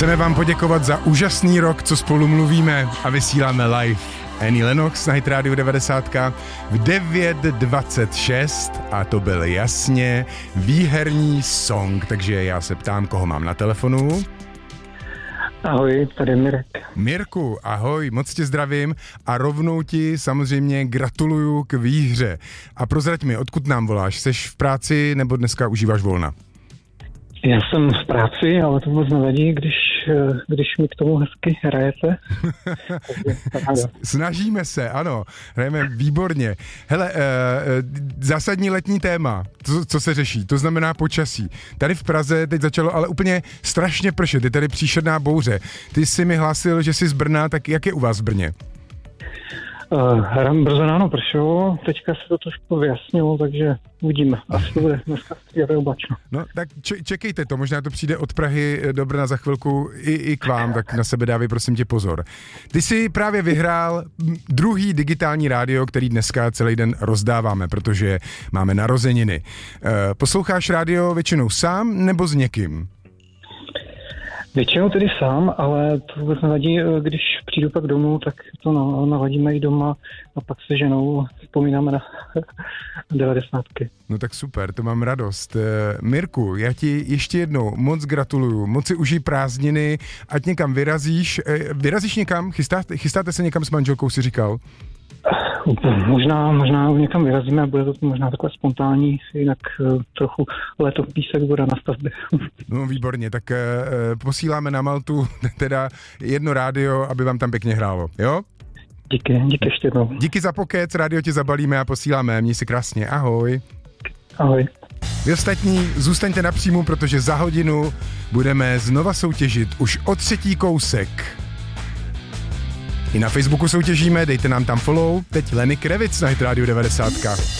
Chceme vám poděkovat za úžasný rok, co spolu mluvíme a vysíláme live. Annie Lennox na Hit Radio 90 v 9:26 a to byl jasně výherní song, takže já se ptám, koho mám na telefonu. Ahoj, tady Mirek. Mirku, ahoj, moc tě zdravím a rovnou ti samozřejmě gratuluju k výhře. A prozrať mi, odkud nám voláš? Seš v práci nebo dneska užíváš volna? Já jsem v práci, ale to vůbec nevadí, když mi k tomu hezky hrajete. Snažíme se, ano, hrajeme výborně. Hele, zásadní letní téma, co se řeší, to znamená počasí. Tady v Praze teď začalo ale úplně strašně pršet, je tady příšerná bouře. Ty jsi mi hlásil, že jsi z Brna, tak jak je u vás v Brně? Brzo ráno pršelo, teďka se to trošku vyjasnilo, takže uvidíme. Asi to bude dneska střídavé oblačno. No tak čekejte to, možná to přijde od Prahy do Brna za chvilku i k vám, tak na sebe dávej prosím tě pozor. Ty jsi právě vyhrál druhý digitální rádio, který dneska celý den rozdáváme, protože máme narozeniny. Posloucháš rádio většinou sám nebo s někým? Většinou tedy sám, ale to vůbec nevadí, když přijdu pak domů, tak to naladíme i doma a pak se ženou vzpomínáme na 90. No tak super, to mám radost. Mirku, já ti ještě jednou moc gratuluju, moc si užij prázdniny, ať někam vyrazíš. Vyrazíš někam? Chystáte se někam s manželkou, si říkal? Možná někam vyrazíme, bude to možná takhle spontánní, jinak trochu léto písek, voda na stavbě. No výborně, tak posíláme na Maltu teda jedno rádio, aby vám tam pěkně hrálo, jo? Díky ještě jednou. Díky za pokec, rádio ti zabalíme a posíláme, měj si krásně, ahoj. Ahoj. Vy ostatní zůstaňte na příjmu, protože za hodinu budeme znova soutěžit už o 3. kousek. I na Facebooku soutěžíme, dejte nám tam follow. Teď Lenny Kravitz na Hit Radio 90.